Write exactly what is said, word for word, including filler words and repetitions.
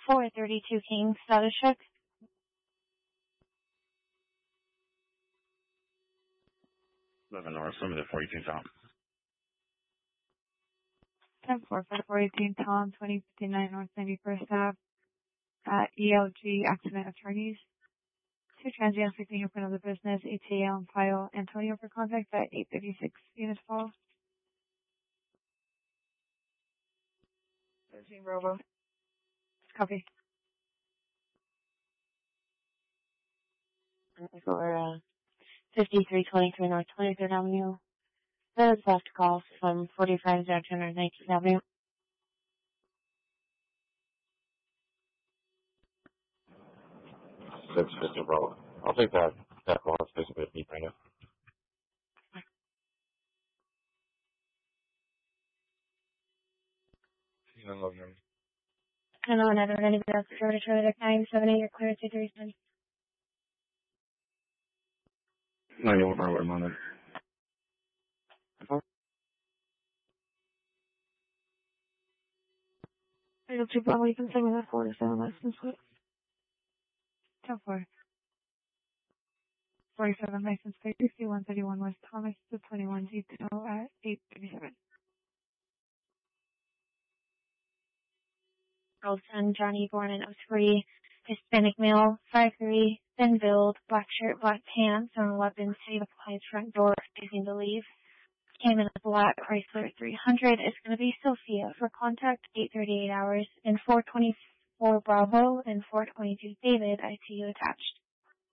four thirty-two King, status check. eleven North, limited forty-two Tom. ten four for the forty-two Tom, twenty fifty-nine North ninety-first Ave, at E L G Accident Attorneys. Two transients picking up another business, E T A on file. Antonio for contact at eight thirty-six Venus Falls. thirteen Robo. Copy. For uh, fifty-three twenty-three North twenty-third Avenue. That is last call from forty-five two hundred nineteenth Avenue. six fifty Road. I'll take that. That call. It's basically a beat right now. Hello, another ninety minutes. Florida Charlie nine seven eight. You're clear two three seven. No, you won't know what I'm on there. I don't think probably you can send me that four to seven license plate. ten four. forty-seven license plate. sixty-one thirty-one West Thomas to twenty-one detail at eight thirty-seven. Girlson, Johnny, born in oh three, Hispanic male, five three, thin build, black shirt, black pants, and weapons sitting behind his front door, facing to leave. Came in a black Chrysler three hundred. It's going to be Sophia for contact eight thirty-eight hours and four twenty-four Bravo and four twenty-two David, I C U attached.